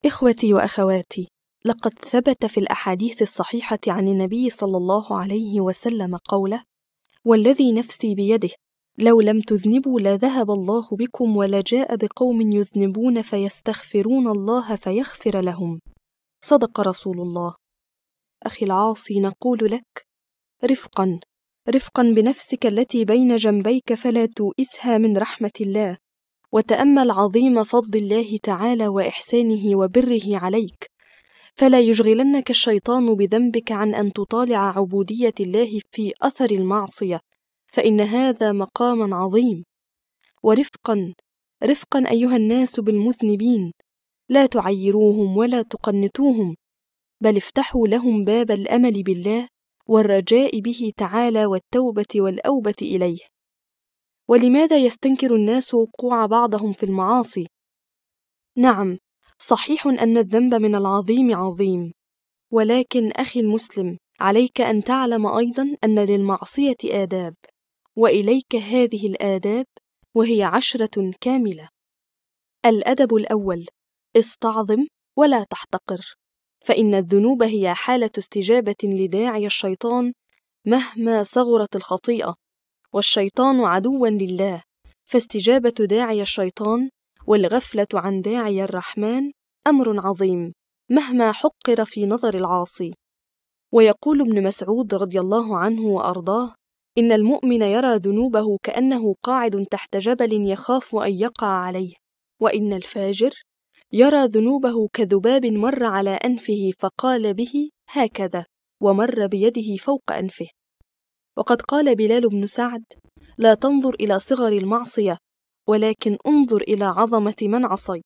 إخوتي وأخواتي، لقد ثبت في الأحاديث الصحيحة عن النبي صلى الله عليه وسلم قوله: والذي نفسي بيده لو لم تذنبوا لذهب الله بكم ولجاء بقوم يذنبون فيستغفرون الله فيغفر لهم. صدق رسول الله. أخي العاصي، نقول لك: رفقا رفقا بنفسك التي بين جنبيك، فلا توئسها من رحمة الله، وتأمل عظيم فضل الله تعالى وإحسانه وبره عليك، فلا يشغلنك الشيطان بذنبك عن أن تطالع عبودية الله في أثر المعصية، فإن هذا مقام عظيم. ورفقا رفقا أيها الناس بالمذنبين، لا تعيروهم ولا تقنطوهم، بل افتحوا لهم باب الأمل بالله والرجاء به تعالى والتوبة والأوبة إليه. ولماذا يستنكر الناس وقوع بعضهم في المعاصي؟ نعم، صحيح أن الذنب من العظيم عظيم، ولكن أخي المسلم، عليك أن تعلم أيضا أن للمعصية آداب، وإليك هذه الآداب، وهي 10 كاملة. الأدب الأول: استعظم ولا تحتقر، فإن الذنوب هي حالة استجابة لداعي الشيطان مهما صغرت الخطيئة، والشيطان عدوا لله، فاستجابة داعي الشيطان والغفلة عن داعي الرحمن أمر عظيم مهما حقر في نظر العاصي. ويقول ابن مسعود رضي الله عنه وأرضاه: إن المؤمن يرى ذنوبه كأنه قاعد تحت جبل يخاف أن يقع عليه، وإن الفاجر يرى ذنوبه كذباب مر على أنفه فقال به هكذا، ومر بيده فوق أنفه. وقد قال بلال بن سعد: لا تنظر إلى صغر المعصية، ولكن انظر إلى عظمة من عصي.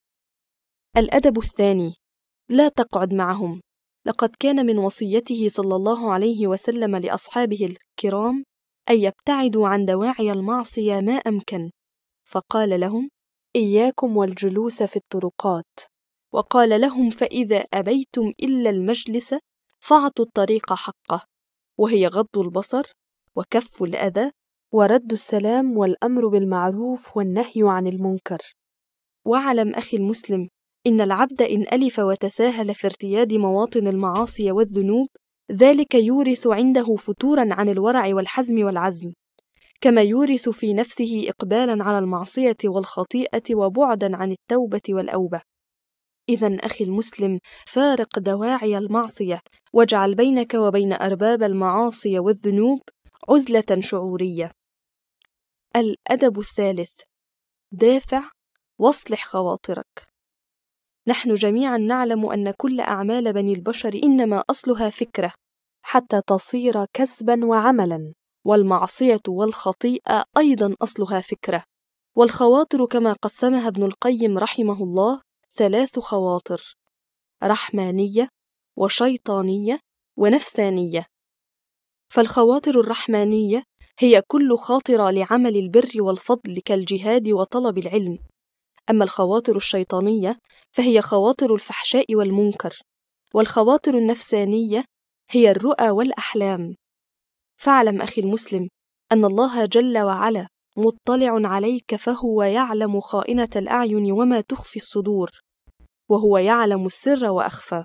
الأدب الثاني: لا تقعد معهم. لقد كان من وصيته صلى الله عليه وسلم لأصحابه الكرام أن يبتعدوا عن دواعي المعصية ما أمكن، فقال لهم: إياكم والجلوس في الطرقات، وقال لهم: فإذا أبيتم إلا المجلس فاعطوا الطريق حقه، وهي غض البصر وكف الأذى ورد السلام والأمر بالمعروف والنهي عن المنكر. واعلم أخي المسلم إن العبد إن ألف وتساهل في ارتياد مواطن المعاصي والذنوب، ذلك يورث عنده فتورا عن الورع والحزم والعزم، كما يورث في نفسه إقبالا على المعصية والخطيئة وبعدا عن التوبة والأوبة. إذن أخي المسلم، فارق دواعي المعصية، واجعل بينك وبين أرباب المعاصي والذنوب عزلة شعورية. الأدب الثالث: دافع واصلح خواطرك. نحن جميعا نعلم أن كل أعمال بني البشر إنما أصلها فكرة حتى تصير كسبا وعملا، والمعصية والخطيئة أيضا أصلها فكرة. والخواطر كما قسمها ابن القيم رحمه الله 3 خواطر: رحمانية وشيطانية ونفسانية. فالخواطر الرحمانية هي كل خاطرة لعمل البر والفضل كالجهاد وطلب العلم، أما الخواطر الشيطانية فهي خواطر الفحشاء والمنكر. والخواطر النفسانية هي الرؤى والأحلام. فاعلم أخي المسلم أن الله جل وعلا مطلع عليك، فهو يعلم خائنة الأعين وما تخفي الصدور، وهو يعلم السر وأخفى.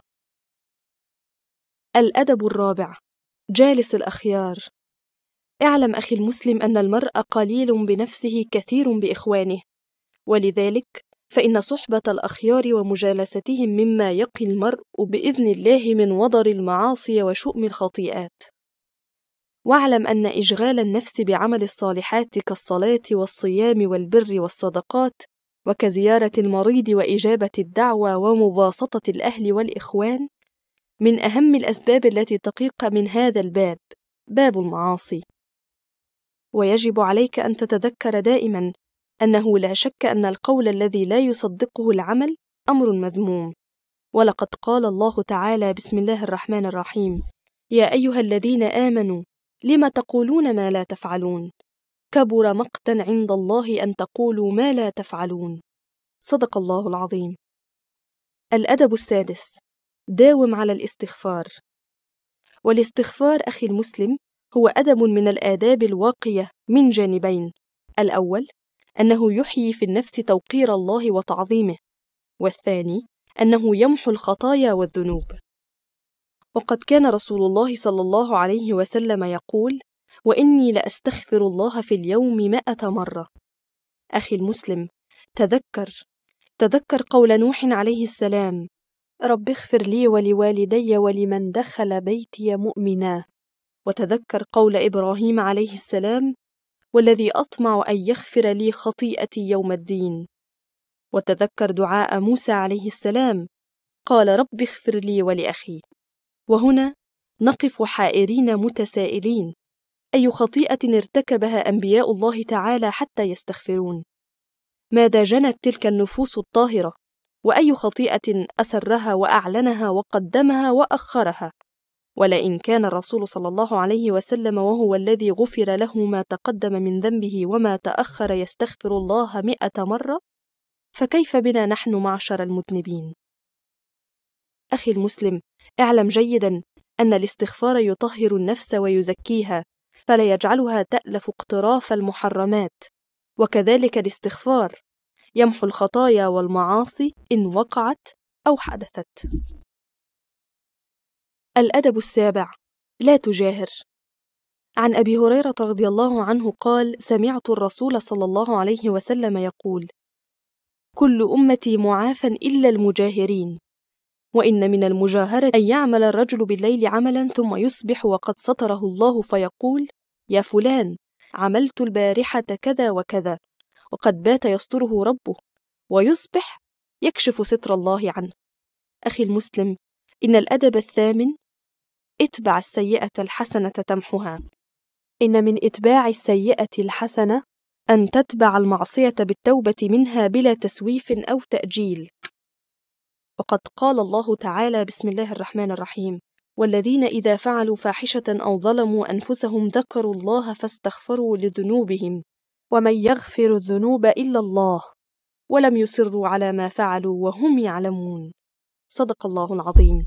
الأدب الرابع: جالس الأخيار. اعلم أخي المسلم أن المرء قليل بنفسه كثير بإخوانه، ولذلك فإن صحبة الأخيار ومجالستهم مما يقي المرء بإذن الله من وضر المعاصي وشؤم الخطيئات. واعلم أن إشغال النفس بعمل الصالحات كالصلاة والصيام والبر والصدقات، وكزيارة المريض وإجابة الدعوة ومباسطة الأهل والإخوان، من أهم الأسباب التي تقيق من هذا الباب، باب المعاصي. ويجب عليك أن تتذكر دائما أنه لا شك أن القول الذي لا يصدقه العمل أمر مذموم. ولقد قال الله تعالى: بسم الله الرحمن الرحيم: يا أيها الذين آمنوا لم تقولون ما لا تفعلون، كبر مقتا عند الله أن تقولوا ما لا تفعلون. صدق الله العظيم. الأدب السادس: داوم على الاستغفار. والاستغفار أخي المسلم هو أدب من الآداب الواقية من جانبين: الأول أنه يحيي في النفس توقير الله وتعظيمه، والثاني أنه يمحو الخطايا والذنوب. وقد كان رسول الله صلى الله عليه وسلم يقول: وإني لأستغفر الله في اليوم 100 مرة. أخي المسلم، تذكر قول نوح عليه السلام: رب اغفر لي ولوالدي ولمن دخل بيتي مؤمنا. وتذكر قول إبراهيم عليه السلام: والذي أطمع أن يغفر لي خطيئتي يوم الدين. وتذكر دعاء موسى عليه السلام: قال رب اغفر لي ولأخي. وهنا نقف حائرين متسائلين: أي خطيئة ارتكبها أنبياء الله تعالى حتى يستغفرون؟ ماذا جنت تلك النفوس الطاهرة؟ وأي خطيئة أسرها وأعلنها وقدمها وأخرها؟ ولئن كان الرسول صلى الله عليه وسلم وهو الذي غفر له ما تقدم من ذنبه وما تأخر يستغفر الله 100 مرة، فكيف بنا نحن معشر المذنبين؟ أخي المسلم، اعلم جيدا أن الاستغفار يطهر النفس ويزكيها، فلا يجعلها تألف اقتراف المحرمات. وكذلك الاستغفار يمحو الخطايا والمعاصي إن وقعت أو حدثت. الأدب السابع: لا تجاهر. عن أبي هريرة رضي الله عنه قال: سمعت الرسول صلى الله عليه وسلم يقول: كل أمتي معافى إلا المجاهرين. وإن من المجاهرة أن يعمل الرجل بالليل عملا ثم يصبح وقد ستره الله فيقول: يا فلان، عملت البارحة كذا وكذا، وقد بات يستره ربه، ويصبح يكشف ستر الله عنه. أخي المسلم، إن الأدب الثامن: اتبع السيئة الحسنة تمحها. إن من إتباع السيئة الحسنة أن تتبع المعصية بالتوبة منها بلا تسويف أو تأجيل. وقد قال الله تعالى: بسم الله الرحمن الرحيم: والذين إذا فعلوا فاحشة أو ظلموا أنفسهم ذكروا الله فاستغفروا لذنوبهم ومن يغفر الذنوب إلا الله ولم يصروا على ما فعلوا وهم يعلمون. صدق الله العظيم.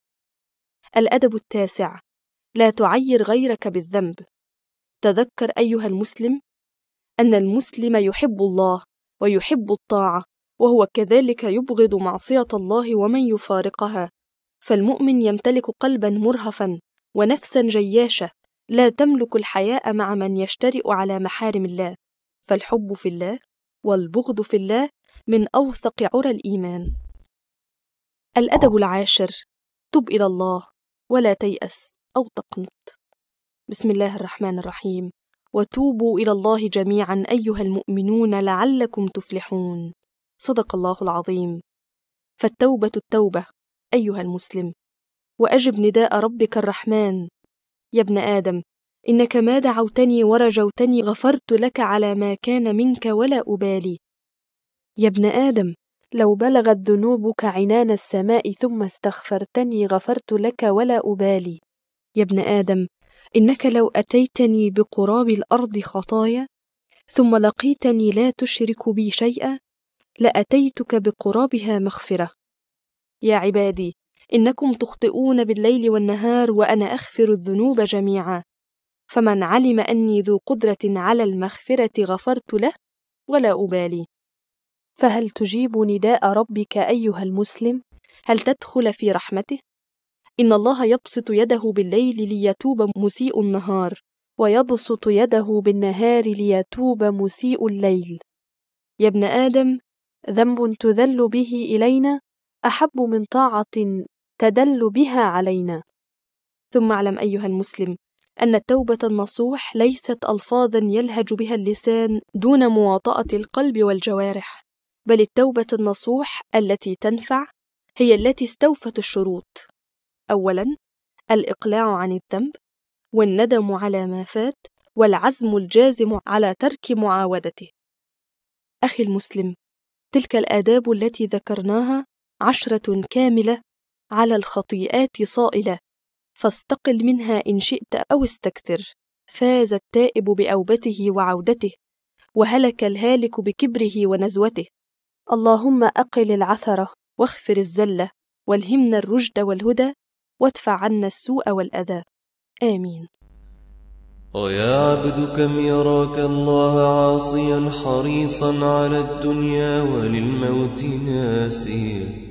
الأدب التاسع: لا تعير غيرك بالذنب. تذكر أيها المسلم أن المسلم يحب الله ويحب الطاعة، وهو كذلك يبغض معصية الله ومن يفارقها. فالمؤمن يمتلك قلبا مرهفا ونفسا جياشة لا تملك الحياء مع من يشترئ على محارم الله. فالحب في الله والبغض في الله من أوثق عرى الإيمان. الأدب العاشر: تب إلى الله ولا تيأس أو تقنط. بسم الله الرحمن الرحيم: وتوبوا إلى الله جميعا أيها المؤمنون لعلكم تفلحون. صدق الله العظيم. فالتوبة التوبة أيها المسلم، وأجب نداء ربك الرحمن: يا ابن آدم، إنك ما دعوتني ورجوتني غفرت لك على ما كان منك ولا أبالي. يا ابن آدم، لو بلغت ذنوبك عنان السماء ثم استغفرتني غفرت لك ولا أبالي. يا ابن آدم، إنك لو أتيتني بقراب الأرض خطايا ثم لقيتني لا تشرك بي شيئا لأتيتك بقرابها مغفرة. يا عبادي، إنكم تخطئون بالليل والنهار وأنا أغفر الذنوب جميعا، فمن علم أني ذو قدرة على المغفرة غفرت له ولا أبالي. فهل تجيب نداء ربك أيها المسلم؟ هل تدخل في رحمته؟ إن الله يبسط يده بالليل ليتوب مسيء النهار، ويبسط يده بالنهار ليتوب مسيء الليل. يا ابن آدم، ذنب تذل به إلينا أحب من طاعة تدل بها علينا. ثم اعلم أيها المسلم أن التوبة النصوح ليست ألفاظا يلهج بها اللسان دون مواطأة القلب والجوارح، بل التوبة النصوح التي تنفع هي التي استوفت الشروط: أولا، الإقلاع عن الذنب، والندم على ما فات، والعزم الجازم على ترك معاودته. أخي المسلم، تلك الآداب التي ذكرناها 10 كاملة على الخطيئات صائلة، فاستقل منها إن شئت أو استكثر. فاز التائب بأوبته وعودته، وهلك الهالك بكبره ونزوته. اللهم أقل العثرة واغفر الزلة، والهمنا الرشد والهدى، وادفع عنا السوء والأذى. آمين. ويا عبد كم يراك الله عاصيا حريصا على الدنيا وللموت ناسيا،